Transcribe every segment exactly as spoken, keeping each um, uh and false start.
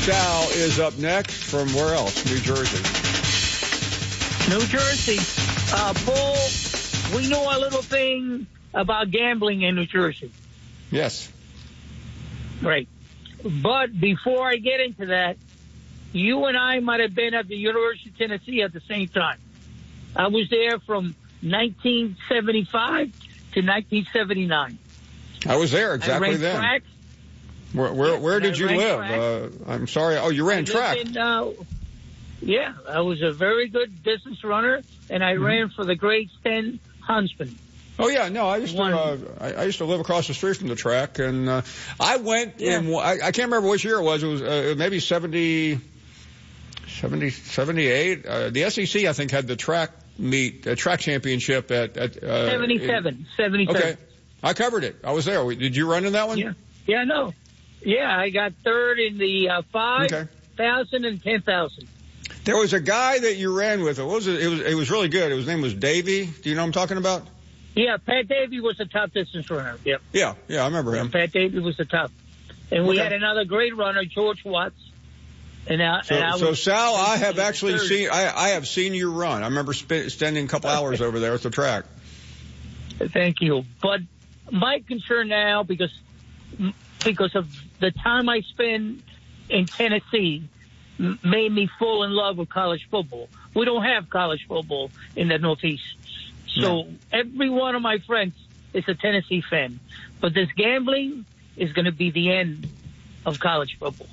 Sal is up next from where else? New Jersey. New Jersey. Uh, Paul, we know a little thing about gambling in New Jersey. Yes. Right. But before I get into that, you and I might have been at the University of Tennessee at the same time. I was there from nineteen seventy-five to nineteen seventy-nine. I was there exactly I ran then. Track. Where where, where did you live? Uh, I'm sorry. Oh, you ran I track. In, uh, yeah, I was a very good distance runner, and I mm-hmm. ran for the grade ten Huntsman. Oh yeah, no, I used to uh, I, I used to live across the street from the track, and uh, I went yeah. in. I, I can't remember which year it was. It was uh, maybe seventy, seventy, seventy-eight. Uh, the S E C, I think, had the track meet, uh, track championship at, at uh, seventy-seven. In, seventy-seven. Okay, I covered it. I was there. Did you run in that one? Yeah, yeah, no, yeah, I got third in the uh, five okay. thousand and ten thousand. There was a guy that you ran with. What was it? It was it was really good. His name was Davey. Do you know what I'm talking about? Yeah, Pat Davey was the top distance runner. Yep. Yeah, yeah, I remember him. Pat Davey was the top. And we okay. had another great runner, George Watts. And, I, so, and I so was, Sal, I have actually seen, I, I have seen you run. I remember sp- spending a couple hours over there at the track. Thank you. But my concern now, because, because of the time I spend in Tennessee, made me fall in love with college football. We don't have college football in the Northeast. So no. every one of my friends is a Tennessee fan. But this gambling is going to be the end of college football.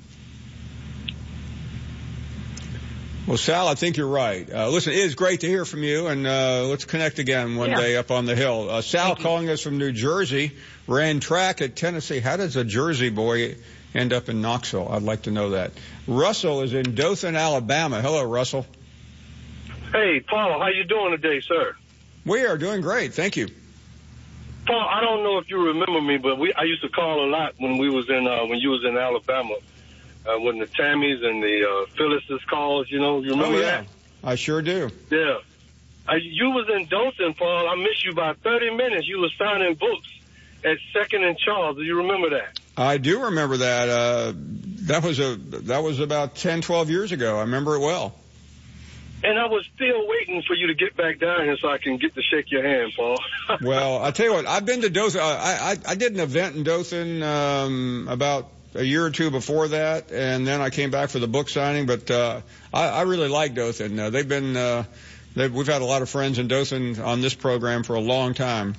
Well, Sal, I think you're right. Uh, listen, it is great to hear from you, and uh, let's connect again one yeah. day up on the hill. Uh, Sal Thank calling you. us from New Jersey, ran track at Tennessee. How does a Jersey boy end up in Knoxville? I'd like to know that. Russell is in Dothan, Alabama. Hello, Russell. Hey, Paul, how you doing today, sir? We are doing great. Thank you. Paul, I don't know if you remember me, but we I used to call a lot when we was in uh, when you was in Alabama, uh, when the Tammys and the uh, Phyllis's calls. You know, you remember oh, yeah. that? I sure do. Yeah. Uh, you was in Dothan, Paul. I missed you by thirty minutes. You was signing books at Second and Charles. Do you remember that? I do remember that. Uh, that was a that was about ten, twelve years ago. I remember it well. And I was still waiting for you to get back down here so I can get to shake your hand, Paul. Well, I tell you what, I've been to Dothan. I, I, I did an event in Dothan um, about a year or two before that, and then I came back for the book signing. But uh, I, I really like Dothan. Uh, they've been uh, they've, we've had a lot of friends in Dothan on this program for a long time.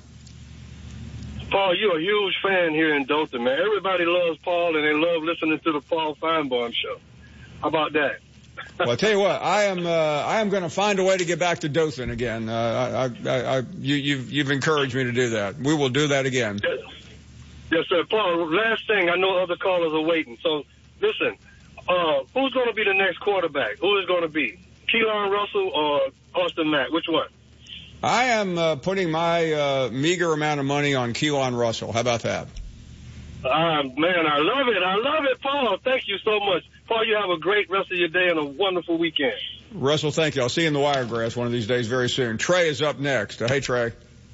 Paul, you're a huge fan here in Dothan, man. Everybody loves Paul, and they love listening to the Paul Feinbaum show. How about that? Well, I tell you what, I am uh, I am going to find a way to get back to Dothan again. Uh, I, I, I, you, you've you've encouraged me to do that. We will do that again. Yes, yes sir. Paul, last thing, I know other callers are waiting. So, listen, uh, who's going to be the next quarterback? Who is going to be? Keelan Russell or Austin Mack? Which one? I am uh, putting my uh, meager amount of money on Keelan Russell. How about that? Uh, man, I love it. I love it, Paul. Thank you so much. Paul, you have a great rest of your day and a wonderful weekend. Russell, thank you. I'll see you in the Wiregrass one of these days very soon. Trey is up next. Uh, hey, Trey.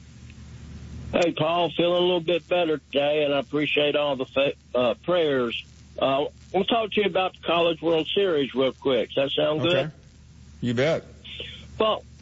Hey, Paul, feeling a little bit better today, and I appreciate all the fa- uh, prayers. Uh, we'll talk to you about the College World Series real quick. Does that sound okay. good? You bet. Well,